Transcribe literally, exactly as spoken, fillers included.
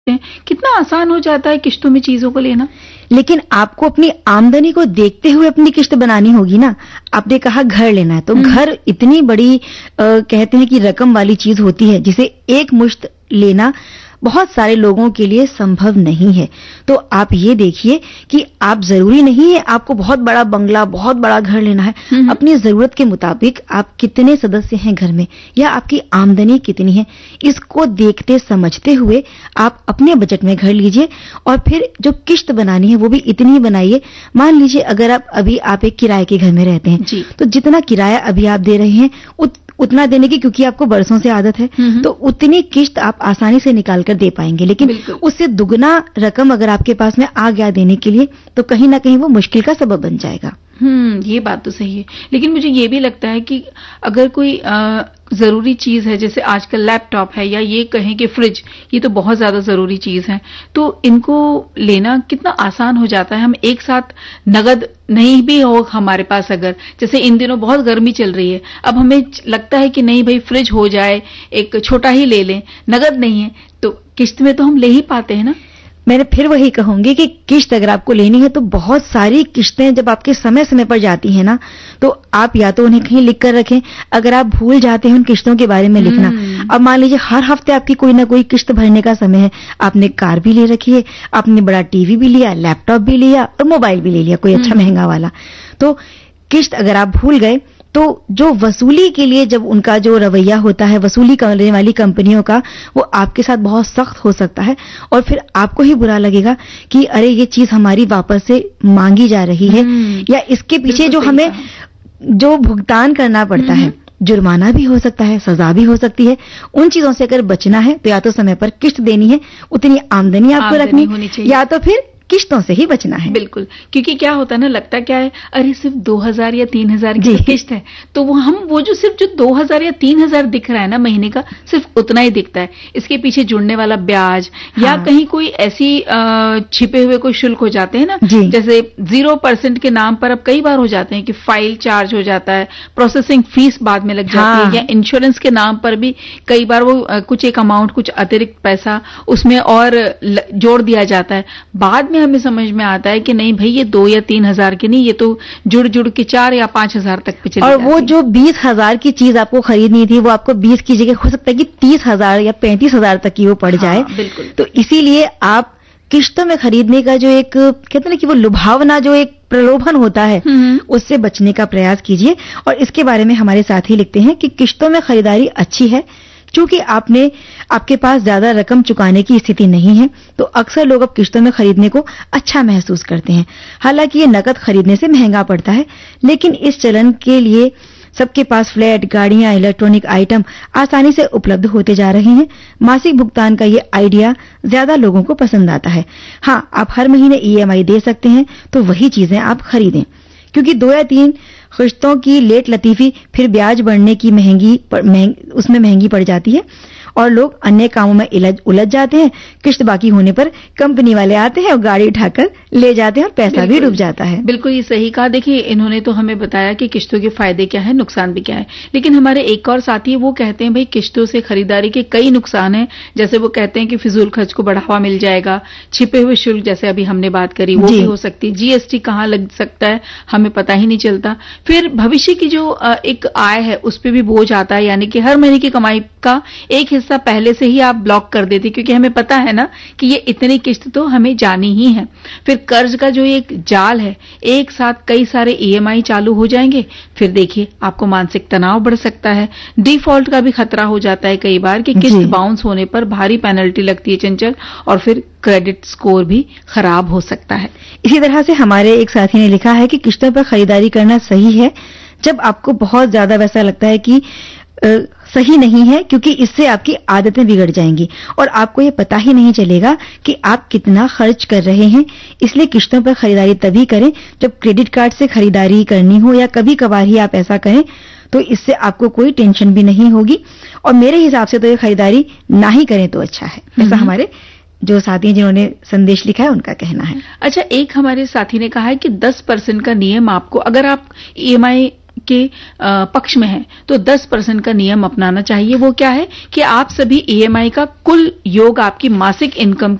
हैं, कितना आसान हो जाता है किश्तों में चीजों को लेना। लेकिन आपको अपनी आमदनी को देखते हुए अपनी किश्त बनानी होगी ना। आपने कहा घर लेना है, तो घर इतनी बड़ी आ, कहते हैं कि रकम वाली चीज होती है जिसे एक मुश्त लेना बहुत सारे लोगों के लिए संभव नहीं है। तो आप ये देखिए कि आप जरूरी नहीं है आपको बहुत बड़ा बंगला, बहुत बड़ा घर लेना है। अपनी जरूरत के मुताबिक आप कितने सदस्य हैं घर में या आपकी आमदनी कितनी है, इसको देखते समझते हुए आप अपने बजट में घर लीजिए और फिर जो किश्त बनानी है वो भी इतनी बनाइए। मान लीजिए अगर आप अभी आप एक किराए के घर में रहते हैं तो जितना किराया अभी आप दे रहे हैं उत, उतना देने की, क्योंकि आपको बरसों से आदत है, तो उतनी किश्त आप आसानी से निकाल कर दे पाएंगे। लेकिन उससे दुगना रकम अगर आपके पास में आ गया देने के लिए तो कहीं ना कहीं वो मुश्किल का सबब बन जाएगा। हम्म ये बात तो सही है। लेकिन मुझे ये भी लगता है कि अगर कोई आ, जरूरी चीज है, जैसे आजकल लैपटॉप है या ये कहें कि फ्रिज, ये तो बहुत ज्यादा जरूरी चीज है, तो इनको लेना कितना आसान हो जाता है। हम एक साथ नगद नहीं भी हो हमारे पास, अगर जैसे इन दिनों बहुत गर्मी चल रही है, अब हमें लगता है कि नहीं भाई फ्रिज हो जाए, एक छोटा ही ले लें, नगद नहीं है तो किश्त में तो हम ले ही पाते हैं ना। मैंने फिर वही कहूंगी कि किश्त अगर आपको लेनी है तो बहुत सारी किश्तें जब आपके समय समय पर जाती हैं ना, तो आप या तो उन्हें कहीं लिख कर रखें। अगर आप भूल जाते हैं उन किश्तों के बारे में लिखना, अब मान लीजिए हर हफ्ते आपकी कोई ना कोई किश्त भरने का समय है, आपने कार भी ले रखी है, आपने बड़ा टीवी भी लिया, लैपटॉप भी लिया और मोबाइल भी ले लिया कोई अच्छा महंगा वाला, तो किश्त अगर आप भूल गए तो जो वसूली के लिए जब उनका जो रवैया होता है वसूली करने वाली कंपनियों का, वो आपके साथ बहुत सख्त हो सकता है और फिर आपको ही बुरा लगेगा कि अरे ये चीज हमारी वापस से मांगी जा रही है, या इसके पीछे जो हमें जो भुगतान करना पड़ता है, जुर्माना भी हो सकता है, सजा भी हो सकती है। उन चीजों से अगर बचना है तो या तो समय पर किश्त देनी है, उतनी आमदनी आपको रखनी, या तो फिर किश्तों से ही बचना है। बिल्कुल, क्योंकि क्या होता है ना, लगता क्या है अरे सिर्फ दो हजार या तीन हजार की किश्त है, तो वो हम वो जो सिर्फ जो दो हजार या तीन हजार दिख रहा है ना महीने का, सिर्फ उतना ही दिखता है। इसके पीछे जुड़ने वाला ब्याज, हाँ। या कहीं कोई ऐसी आ, छिपे हुए कोई शुल्क हो जाते हैं ना, जैसे जीरो परसेंट के नाम पर अब कई बार हो जाते हैं कि फाइल चार्ज हो जाता है, प्रोसेसिंग फीस बाद में लग जाती हाँ। है, या इंश्योरेंस के नाम पर भी कई बार वो आ, कुछ एक अमाउंट, कुछ अतिरिक्त पैसा उसमें और जोड़ दिया जाता है। बाद में हमें समझ में आता है कि नहीं भाई ये दो या तीन हजार की नहीं, ये तो जुड़ जुड़ के चार या पांच हजार तक पे चली और वो जो बीस हजार की चीज आपको खरीदनी थी वो आपको बीस की जगह हो सकता है कि तीस हजार या पैंतीस हजार तक की वो पड़ हाँ, जाए। बिल्कुल। तो इसीलिए आप किश्तों में खरीदने का जो एक कहते हैं ना कि वो लुभावना, जो एक प्रलोभन होता है, उससे बचने का प्रयास कीजिए। और इसके बारे में हमारे साथी लिखते हैं कि किश्तों में खरीदारी अच्छी है क्योंकि आपने आपके पास ज्यादा रकम चुकाने की स्थिति नहीं है, तो अक्सर लोग अब किश्तों में खरीदने को अच्छा महसूस करते हैं। हालांकि ये नकद खरीदने से महंगा पड़ता है, लेकिन इस चलन के लिए सबके पास फ्लैट, गाड़ियां, इलेक्ट्रॉनिक आइटम आसानी से उपलब्ध होते जा रहे हैं। मासिक भुगतान का ये आइडिया ज्यादा लोगों को पसंद आता है। हाँ, आप हर महीने ईएमआई दे सकते हैं, तो वही चीजें आप खरीदें, क्योंकि दो या तीन किश्तों की लेट लतीफी फिर ब्याज बढ़ने की महंगी महंग, उसमें महंगी पड़ जाती है और लोग अन्य कामों में उलझ जाते हैं। किश्त बाकी होने पर कंपनी वाले आते हैं और गाड़ी उठाकर ले जाते हैं और पैसा भी डूब जाता है। बिल्कुल ये सही कहा। देखिए, इन्होंने तो हमें बताया कि किश्तों के फायदे क्या है, नुकसान भी क्या है, लेकिन हमारे एक और साथी वो कहते हैं भाई किश्तों से खरीदारी के कई नुकसान हैं। जैसे वो कहते हैं कि फिजूल खर्च को बढ़ावा मिल जाएगा, छिपे हुए शुल्क जैसे अभी हमने बात करी वो भी हो सकती है, जीएसटी कहाँ लग सकता है हमें पता ही नहीं चलता। फिर भविष्य की जो एक आय है उस पर भी बोझ आता है, यानी कि हर महीने की कमाई का एक हिस्सा पहले से ही आप ब्लॉक कर देते, क्योंकि हमें पता है ना कि ये इतनी किश्त तो हमें जानी ही है। फिर कर्ज का जो एक जाल है, एक साथ कई सारे ईएमआई चालू हो जाएंगे, फिर देखिए आपको मानसिक तनाव बढ़ सकता है। डिफॉल्ट का भी खतरा हो जाता है कई बार कि किश्त बाउंस होने पर भारी पेनल्टी लगती है चंचल, और फिर क्रेडिट स्कोर भी खराब हो सकता है। इसी तरह से हमारे एक साथी ने लिखा है कि किश्तों पर खरीदारी करना सही है जब आपको बहुत ज्यादा वैसा लगता है कि आ, सही नहीं है, क्योंकि इससे आपकी आदतें बिगड़ जाएंगी और आपको ये पता ही नहीं चलेगा कि आप कितना खर्च कर रहे हैं। इसलिए किश्तों पर खरीदारी तभी करें जब क्रेडिट कार्ड से खरीदारी करनी हो, या कभी कभार ही आप ऐसा करें, तो इससे आपको कोई टेंशन भी नहीं होगी। और मेरे हिसाब से तो ये खरीदारी ना ही करें तो अच्छा है, ऐसा हमारे जो साथी जिन्होंने संदेश लिखा है उनका कहना है। अच्छा, एक हमारे साथी ने कहा है कि दस परसेंट का नियम आपको, अगर आप ईएमआई के पक्ष में है तो दस परसेंट का नियम अपनाना चाहिए। वो क्या है कि आप सभी ईएमआई का कुल योग आपकी मासिक इनकम